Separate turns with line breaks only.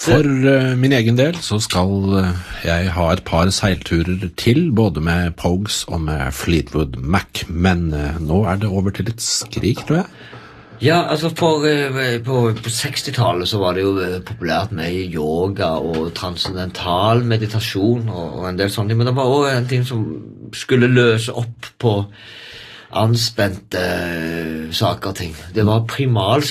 For min egen del så skal jeg ha et par seilturer til, både med Pogues og med Fleetwood Mac, men nå det over til et skrik, tror jeg.
Ja, altså på 60-tallet så var det jo populært med yoga og transcendental meditasjon og en del sånne ting, men det var også en ting som skulle løse opp på anspente saker og ting. Det var